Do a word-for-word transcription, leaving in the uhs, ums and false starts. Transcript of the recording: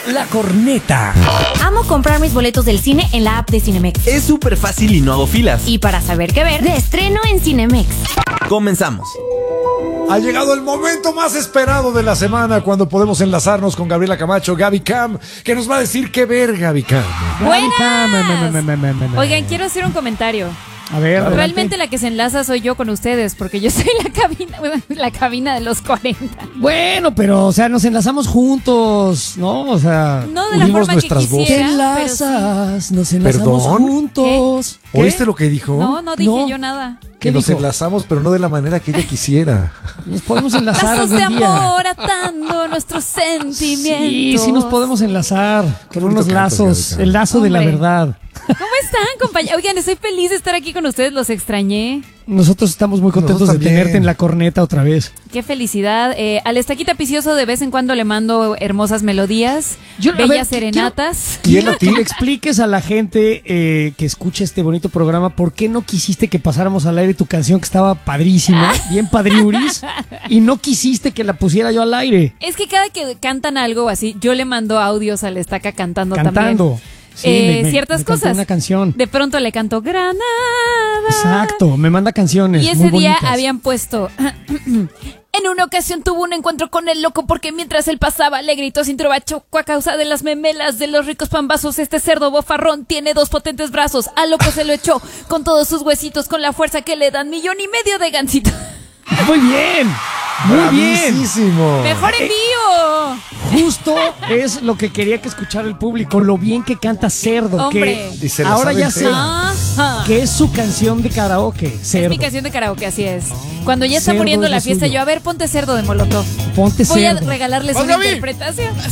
La Corneta. Amo comprar mis boletos del cine en la app de Cinemex. Es súper fácil y no hago filas. Y para saber qué ver, de estreno en Cinemex. Comenzamos. Ha llegado el momento más esperado de la semana, cuando podemos enlazarnos con Gabriela Camacho, Gaby Cam, que nos va a decir qué ver, Gaby Cam. Buenas. Oigan, quiero hacer un comentario. A ver, realmente la que se enlaza soy yo con ustedes, porque yo soy la cabina, la cabina de los cuarenta. Bueno, pero, o sea, nos enlazamos juntos, ¿no? O sea, no de la unimos forma nuestras que voces. quisiera, te enlazas, sí. nos enlazamos ¿Perdón? juntos. ¿Qué? ¿Oíste lo que dijo? No, no dije No. yo nada. Que ¿Qué nos dijo? enlazamos, pero no de la manera que ella quisiera. Nos podemos enlazar Lazos de algún día. amor atando nuestros sentimientos. Sí, sí nos podemos enlazar con bonito unos canto, lazos, Gaby Cam. el lazo de la Hombre. verdad. ¿Cómo están, compañeros? Oigan, estoy feliz de estar aquí con ustedes, los extrañé. Nosotros estamos muy contentos Nosotros de también. tenerte en la corneta otra vez. Qué felicidad. Eh, al Estaquita Picioso de vez en cuando le mando hermosas melodías, Yo- a bellas ver, serenatas. ¿Y él a ti? Que le expliques a la gente eh, que escucha este bonito programa por qué no quisiste que pasáramos al aire tu canción, que estaba padrísima, bien padriuris, y no quisiste que la pusiera yo al aire. Es que cada que cantan algo así, yo le mando audios al Estaca cantando, Cantando. también. Sí, Eh, me- me- ciertas me cantó cosas. una canción. De pronto le canto Granada. Exacto, me manda canciones Y ese muy día bonitas. habían puesto. En una ocasión tuvo un encuentro con el loco porque mientras él pasaba le gritó sin trovacho a causa de las memelas de los ricos pambazos. Este cerdo bofarrón tiene dos potentes brazos. Al loco se lo echó con todos sus huesitos, con la fuerza que le dan millón y medio de gansito. Muy bien, muy bien. Bravísimo. ¡Mejor en vivo! Justo es lo que quería que escuchara el público, lo bien que canta Cerdo. Hombre. Que Y se la ahora sabe ya sé entera. Ajá. que es su canción de karaoke, Es Cerdo. mi canción de karaoke, así es. Cuando ya está Cerdo muriendo es la lo fiesta, suyo. yo, a ver, ponte Cerdo de Molotov. Ponte Voy a Cerdo. regalarles ¡Vas, una Gaby! interpretación.